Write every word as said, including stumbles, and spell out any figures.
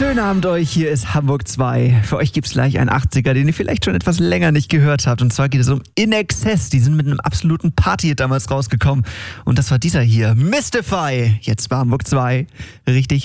Schönen Abend euch, hier ist Hamburg zwei. Für euch gibt's gleich einen achtziger, den ihr vielleicht schon etwas länger nicht gehört habt. Und zwar geht es um In Excess. Die sind mit einem absoluten Party damals rausgekommen. Und das war dieser hier, Mystify. Jetzt war Hamburg zwei richtig